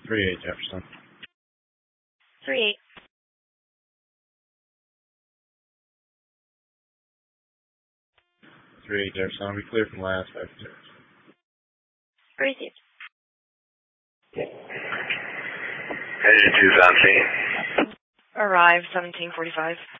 3-8 Jefferson. 3-8. 3-8 Jefferson. I'll be clear from last 5-2. Received. Headed to 17. Arrive 1745.